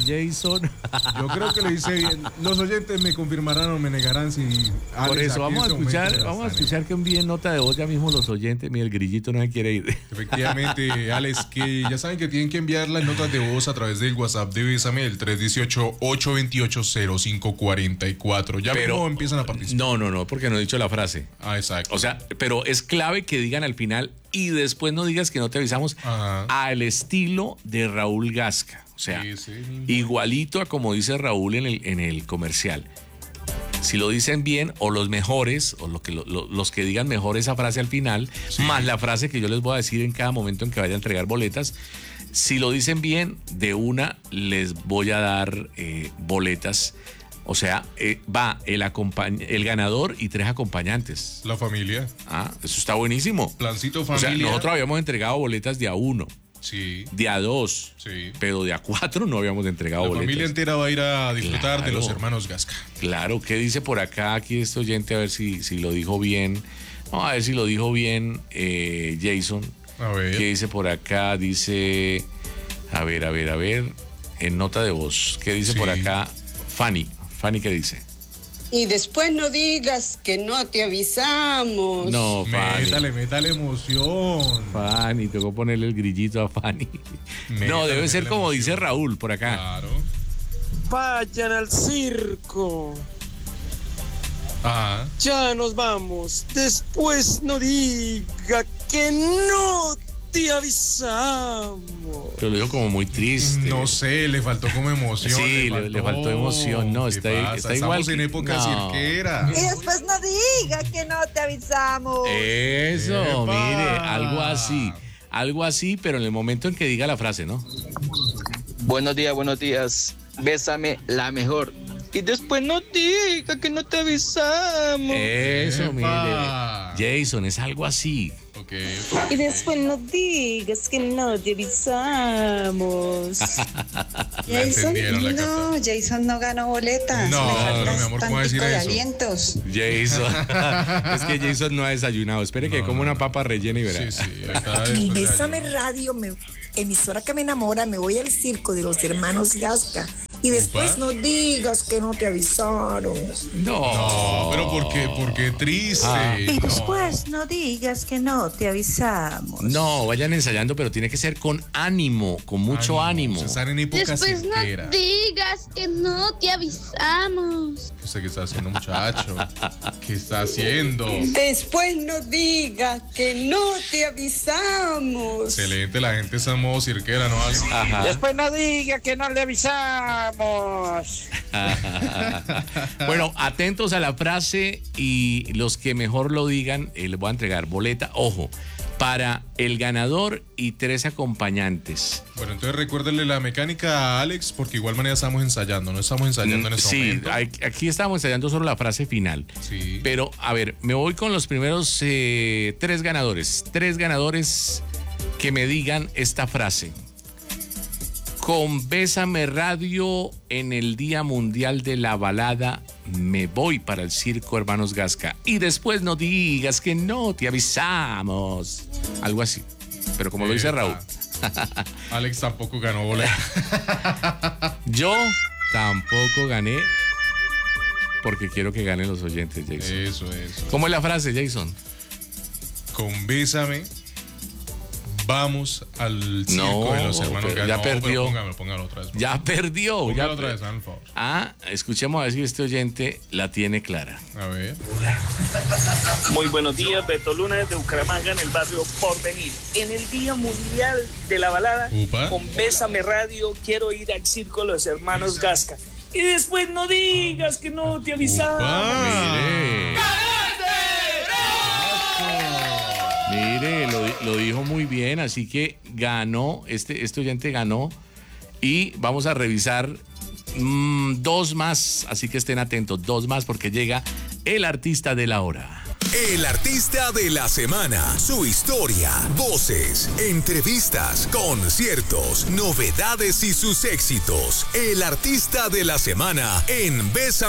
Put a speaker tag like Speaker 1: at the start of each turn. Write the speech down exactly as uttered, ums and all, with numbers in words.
Speaker 1: Jason.
Speaker 2: Yo creo que lo hice bien. Los oyentes me confirmarán o me negarán si Alex,
Speaker 1: por eso vamos a
Speaker 2: este
Speaker 1: escuchar, vamos a escuchar que envíen nota de voz ya mismo los oyentes. Mira, el grillito no se quiere ir.
Speaker 2: Efectivamente, Alex, que ya saben que tienen que enviar las notas de voz a través del WhatsApp de Bésame, el tres uno ocho, ocho dos ocho, cero cinco cuatro cuatro. Ya
Speaker 1: pero
Speaker 2: mismo empiezan a participar.
Speaker 1: No, no, no, porque no he dicho la frase.
Speaker 2: Ah, exacto.
Speaker 1: O sea, pero es clave que digan al final y después no digas que no te avisamos. Ajá. Al estilo de Raúl Gasca. O sea, sí, sí, igualito a como dice Raúl en el, en el comercial. Si lo dicen bien, o los mejores, o lo que, lo, los que digan mejor esa frase al final, sí, más la frase que yo les voy a decir en cada momento en que vaya a entregar boletas, si lo dicen bien, de una les voy a dar eh, boletas. O sea, eh, va el, acompañ- el ganador y tres acompañantes.
Speaker 2: La familia.
Speaker 1: Ah, eso está buenísimo.
Speaker 2: Plancito familia.
Speaker 1: O sea, nosotros habíamos entregado boletas de a uno.
Speaker 2: Sí.
Speaker 1: De a dos.
Speaker 2: Sí.
Speaker 1: Pero de a cuatro no habíamos entregado
Speaker 2: la
Speaker 1: boletas.
Speaker 2: La familia entera va a ir a disfrutar claro, de los hermanos Gasca.
Speaker 1: Claro, ¿qué dice por acá aquí este oyente? A ver si, si lo dijo bien. Vamos a ver si lo dijo bien eh, Jason.
Speaker 2: A ver.
Speaker 1: ¿Qué dice por acá? Dice, a ver, a ver, a ver, en nota de voz. ¿Qué dice sí. por acá? Fanny. Fanny, ¿qué dice?
Speaker 3: Y después no digas que no te avisamos.
Speaker 1: No, Fanny.
Speaker 2: Métale, métale emoción.
Speaker 1: Fanny, tengo que ponerle el grillito a Fanny. Métale, no, debe ser como emoción. Dice Raúl por acá.
Speaker 2: Claro.
Speaker 4: Vayan al circo.
Speaker 2: Ajá.
Speaker 4: Ya nos vamos. Después no diga que no te avisamos.
Speaker 1: Pero lo dijo como muy triste.
Speaker 2: No sé, le faltó como emoción.
Speaker 1: Sí, le faltó, le faltó emoción. No, está, está
Speaker 2: Estamos
Speaker 1: igual.
Speaker 2: Estamos en época
Speaker 1: no.
Speaker 2: cirquera.
Speaker 5: Y después no diga que no te avisamos.
Speaker 1: Eso, Epa. Mire, algo así. Algo así, pero en el momento en que diga la frase, ¿no?
Speaker 6: Buenos días, buenos días. Bésame la mejor. Y después no diga que no te avisamos.
Speaker 1: Eso, Epa. Mire. Jason, es algo así.
Speaker 2: Okay.
Speaker 5: Y después no digas que no te avisamos.
Speaker 3: Jason, no, Jason no ganó boletas.
Speaker 2: No, no, mi amor, ¿cómo va a decir
Speaker 3: de
Speaker 2: eso?
Speaker 3: Alientos.
Speaker 1: Jason. Es que Jason no ha desayunado. Espere no, que como no, una papa rellena y verá.
Speaker 2: Sí, sí.
Speaker 5: Mi Bésame Radio, me, emisora que me enamora, me voy al circo de los hermanos Gasca. Y después ¿Upa? No digas que no te avisaron.
Speaker 1: No,
Speaker 2: no pero ¿por qué? Porque triste. Ah.
Speaker 5: Y después no. no digas que no te avisamos.
Speaker 1: No, vayan ensayando, pero tiene que ser con ánimo, con mucho ánimo. ánimo.
Speaker 2: Están en época
Speaker 7: después
Speaker 2: cirquera.
Speaker 7: No digas que no te avisamos.
Speaker 2: No sé qué está haciendo, muchacho. ¿Qué está haciendo?
Speaker 3: Después no digas que no te avisamos.
Speaker 2: Excelente, la gente está en modo cirquera, ¿no?
Speaker 4: Ajá. Después no diga que no le avisamos.
Speaker 1: Bueno, atentos a la frase y los que mejor lo digan, eh, les voy a entregar boleta, ojo, para el ganador y tres acompañantes.
Speaker 2: Bueno, entonces recuérdenle la mecánica a Alex, porque igual manera estamos ensayando, no estamos ensayando en ese
Speaker 1: sí,
Speaker 2: momento.
Speaker 1: Sí, aquí estamos ensayando solo la frase final.
Speaker 2: Sí.
Speaker 1: Pero, a ver, me voy con los primeros eh, tres ganadores. Tres ganadores que me digan esta frase. Con Bésame Radio en el Día Mundial de la Balada me voy para el circo Hermanos Gasca. Y después no digas que no te avisamos. Algo así. Pero como Epa. Lo dice Raúl.
Speaker 2: Alex tampoco ganó boleta.
Speaker 1: Yo tampoco gané porque quiero que ganen los oyentes, Jason.
Speaker 2: Eso, eso.
Speaker 1: ¿Cómo es la frase, Jason?
Speaker 2: Con Bésame vamos al circo
Speaker 1: no,
Speaker 2: de los hermanos
Speaker 1: ya
Speaker 2: no,
Speaker 1: perdió.
Speaker 2: Póngalo, póngalo otra vez.
Speaker 1: Ya perdió.
Speaker 2: Póngalo
Speaker 1: ya
Speaker 2: otra
Speaker 1: per...
Speaker 2: vez, por favor.
Speaker 1: Ah, escuchemos a ver si este oyente la tiene clara.
Speaker 2: A ver.
Speaker 8: Muy buenos días, Beto Luna desde Bucaramanga, en el barrio Porvenir. En el Día Mundial de la Balada,
Speaker 2: Upa.
Speaker 8: Con Bésame Radio, quiero ir al circo de los hermanos Gasca. Y después no digas que no te avisamos.
Speaker 1: Mire. Mire, lo, lo dijo muy bien, así que ganó, este, este oyente ganó. Y vamos a revisar mmm, dos más, así que estén atentos, dos más porque llega el artista de la hora.
Speaker 9: El artista de la semana, su historia, voces, entrevistas, conciertos, novedades y sus éxitos. El artista de la semana en Bésame